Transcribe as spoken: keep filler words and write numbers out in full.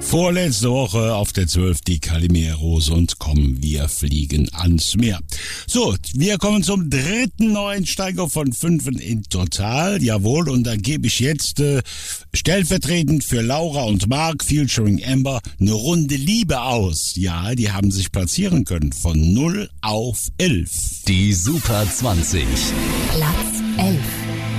Vorletzte Woche auf der zwölf die Calimeros und kommen, wir fliegen ans Meer. So, wir kommen zum dritten neuen Steiger von fünf in total, jawohl, und da gebe ich jetzt äh, stellvertretend für Laura und Mark, featuring Amber, eine Runde Liebe aus. Ja, die haben sich platzieren können von null auf elf. Die Super zwanzig. Platz elf.